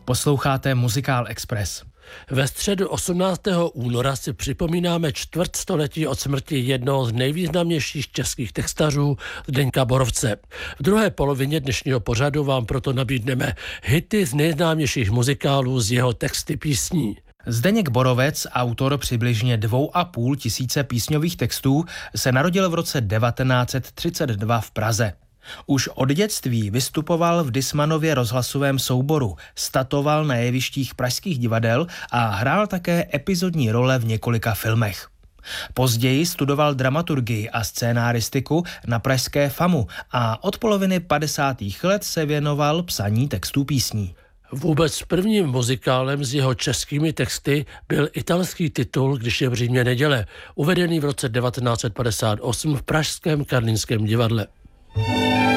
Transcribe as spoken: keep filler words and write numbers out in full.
Posloucháte Muzikál Express. Ve středu osmnáctého února si připomínáme čtvrtstoletí od smrti jednoho z nejvýznamnějších českých textařů Zdeňka Borovce. V druhé polovině dnešního pořadu vám proto nabídneme hity z nejznámějších muzikálů z jeho texty písní. Zdeněk Borovec, autor přibližně dvou a půl tisíce písňových textů, se narodil v roce devatenáct set třicet dva v Praze. Už od dětství vystupoval v Dismanově rozhlasovém souboru, statoval na jevištích pražských divadel a hrál také epizodní role v několika filmech. Později studoval dramaturgii a scénáristiku na pražské FAMu a od poloviny padesátých let se věnoval psaní textů písní. Vůbec prvním muzikálem s jeho českými texty byl italský titul Když je v Římě neděle, uvedený v roce devatenáct set padesát osm v pražském Karlínském divadle.